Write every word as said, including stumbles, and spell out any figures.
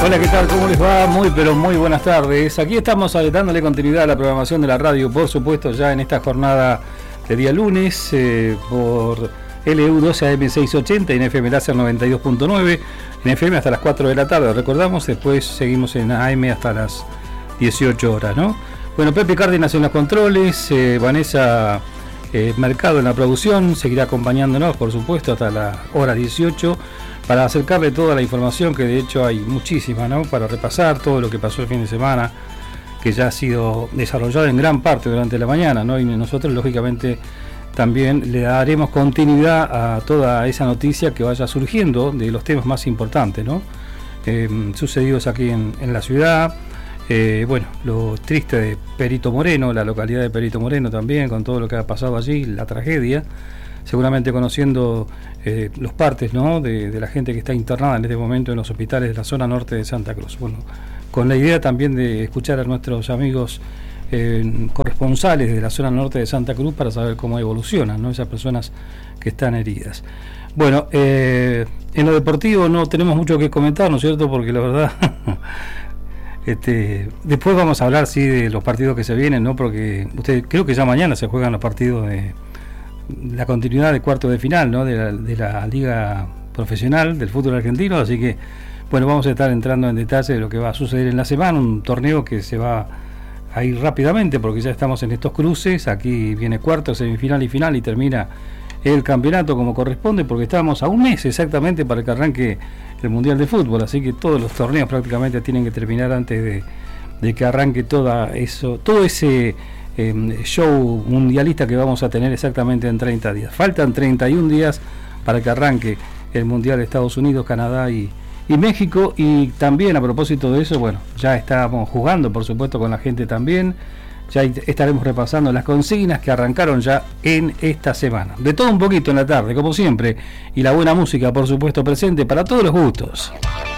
Hola, ¿qué tal? ¿Cómo les va? Muy, pero muy buenas tardes. Aquí estamos dándole continuidad a la programación de la radio, por supuesto, ya en esta jornada de día lunes, eh, por L U doce A M seiscientos ochenta y en F M Láser noventa y dos punto nueve, en F M hasta las cuatro de la tarde, recordamos, después seguimos en A M hasta las dieciocho horas, ¿no? Bueno, Pepe Cárdenas en los controles, eh, Vanessa eh, Mercado en la producción, seguirá acompañándonos, por supuesto, hasta la hora dieciocho, para acercarle toda la información, que de hecho hay muchísima, ¿no? Para repasar todo lo que pasó el fin de semana, que ya ha sido desarrollado en gran parte durante la mañana, ¿no? Y nosotros, lógicamente, también le daremos continuidad a toda esa noticia que vaya surgiendo de los temas más importantes, ¿no? Eh, sucedidos aquí en, en la ciudad. Eh, bueno, lo triste de Perito Moreno, la localidad de Perito Moreno también, con todo lo que ha pasado allí, la tragedia. Seguramente conociendo eh, los partes, ¿no? de, de la gente que está internada en este momento en los hospitales de la zona norte de Santa Cruz. Bueno, con la idea también de escuchar a nuestros amigos eh, corresponsales de la zona norte de Santa Cruz para saber cómo evolucionan, ¿no? Esas personas que están heridas. Bueno, eh, en lo deportivo no tenemos mucho que comentar, ¿no es cierto? Porque la verdad, este, después vamos a hablar, sí, de los partidos que se vienen, ¿no? Porque usted, creo que ya mañana se juegan los partidos de la continuidad de cuartos de final, ¿no? de, la, de la liga profesional del fútbol argentino, así que bueno, vamos a estar entrando en detalle de lo que va a suceder en la semana, un torneo que se va a ir rápidamente porque ya estamos en estos cruces, aquí viene cuarto, semifinal y final y termina el campeonato como corresponde, porque estamos a un mes exactamente para que arranque el Mundial de Fútbol, así que todos los torneos prácticamente tienen que terminar antes de, de que arranque toda eso, todo ese Eh, show mundialista que vamos a tener exactamente en treinta días. Faltan treinta y un días para que arranque el Mundial de Estados Unidos, Canadá y, y México. Y también, a propósito de eso, bueno, ya estamos jugando, por supuesto, con la gente también. Ya estaremos repasando las consignas que arrancaron ya en esta semana. De todo un poquito en la tarde, como siempre. Y la buena música, por supuesto, presente para todos los gustos.